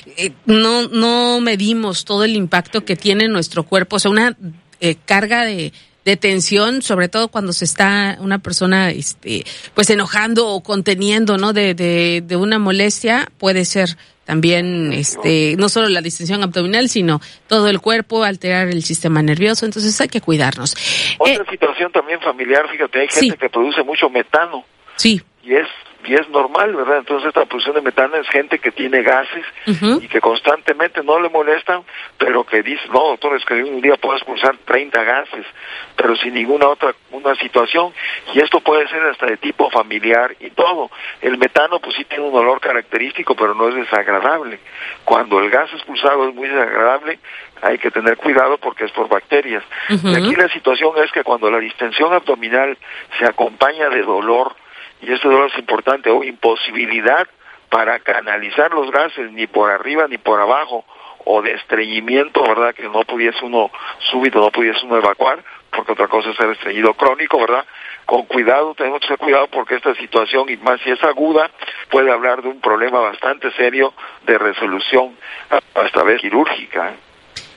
no medimos todo el impacto que tiene nuestro cuerpo, o sea, una carga de tensión, sobre todo cuando se está una persona pues enojando o conteniendo, ¿no? de una molestia, puede ser también no solo la distensión abdominal, sino todo el cuerpo, alterar el sistema nervioso, entonces hay que cuidarnos. Otra situación también familiar, fíjate, hay gente que produce mucho metano. Sí. Y es normal, ¿verdad? Entonces esta producción de metano es gente que tiene gases uh-huh. y que constantemente no le molestan, pero que dice, no, doctor, es que un día puedo expulsar 30 gases, pero sin ninguna una situación, y esto puede ser hasta de tipo familiar y todo. El metano pues sí tiene un olor característico, pero no es desagradable. Cuando el gas expulsado es muy desagradable, hay que tener cuidado porque es por bacterias. Uh-huh. Y aquí la situación es que cuando la distensión abdominal se acompaña de dolor, y este dolor es importante, o imposibilidad para canalizar los gases ni por arriba ni por abajo, o de estreñimiento, ¿verdad? Que no pudiese uno evacuar, porque otra cosa es el estreñido crónico, ¿verdad? Con cuidado, tenemos que tener cuidado porque esta situación, y más si es aguda, puede hablar de un problema bastante serio de resolución, hasta vez quirúrgica.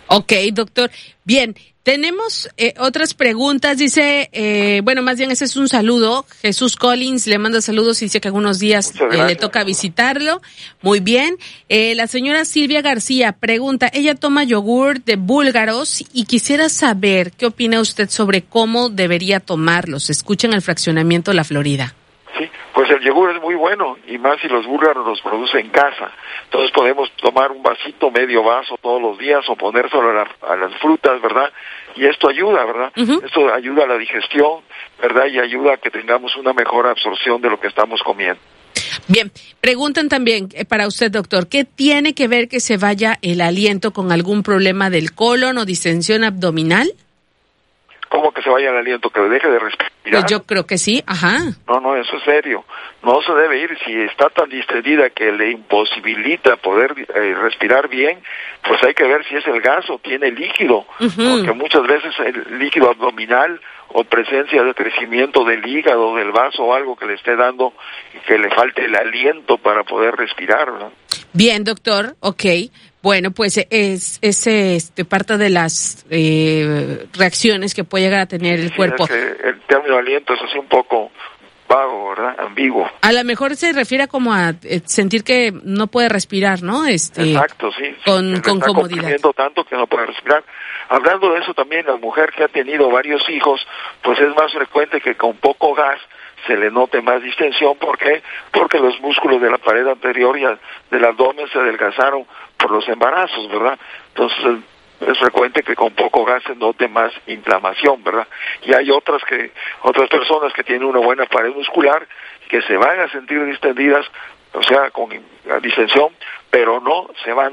Ok, doctor. Bien, tenemos otras preguntas. Dice, más bien ese es un saludo. Jesús Collins le manda saludos y dice que algunos días le toca visitarlo. Muy bien. La señora Silvia García pregunta, ella toma yogur de búlgaros y quisiera saber qué opina usted sobre cómo debería tomarlos. Escuchen el fraccionamiento La Florida. Sí, pues el yogur es muy bueno, y más si los búlgaros los producen en casa. Entonces podemos tomar un vasito, medio vaso todos los días, o ponérselo a las frutas, ¿verdad? Y esto ayuda, ¿verdad? Esto ayuda a la digestión, ¿verdad? Y ayuda a que tengamos una mejor absorción de lo que estamos comiendo. Bien, preguntan también para usted, doctor, ¿qué tiene que ver que se vaya el aliento con algún problema del colon o distensión abdominal? ¿Cómo que se vaya el aliento? ¿Que deje de respirar? Pues yo creo que sí, ajá. No, eso es serio. No se debe ir. Si está tan distendida que le imposibilita poder respirar bien, pues hay que ver si es el gas o tiene líquido. Porque muchas veces el líquido abdominal o presencia de crecimiento del hígado, del vaso o algo que le esté dando y que le falte el aliento para poder respirar, ¿no? Bien, doctor, okay. Bueno, pues es parte de las reacciones que puede llegar a tener el cuerpo. Es que el término aliento es así un poco vago, ¿verdad? Ambiguo. A lo mejor se refiere como a sentir que no puede respirar, ¿no? Exacto, sí. Con comodidad. Comprimiendo tanto que no puede respirar. Hablando de eso también, la mujer que ha tenido varios hijos, pues es más frecuente que con poco gas se le note más distensión. ¿Por qué? Porque los músculos de la pared anterior y del abdomen se adelgazaron por los embarazos, ¿verdad? Entonces es frecuente que con poco gas se note más inflamación, ¿verdad? Y hay otras personas que tienen una buena pared muscular que se van a sentir distendidas, o sea, con distensión, pero no se van